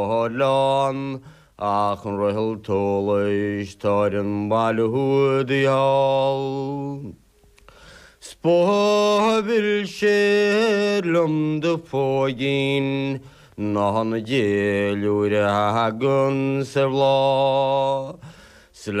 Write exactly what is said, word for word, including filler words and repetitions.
Lan ach an roihil tólis tar an bailúdaí hall. Spóbil sé lum de fógin ná na déúre hagann sa bhlá.